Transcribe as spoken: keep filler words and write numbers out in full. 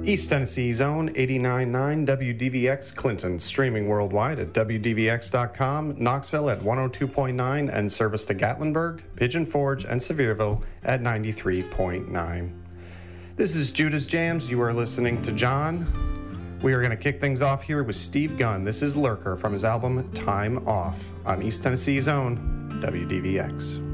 East Tennessee Zone eighty-nine point nine W D V X Clinton, streaming worldwide at W D V X dot com, Knoxville at one oh two point nine, and service to Gatlinburg, Pigeon Forge, and Sevierville at ninety-three point nine. This is Judas Jams. You are listening to John. We are going to kick things off here with Steve Gunn. This is Lurker from his album Time Off on East Tennessee Zone, W D V X.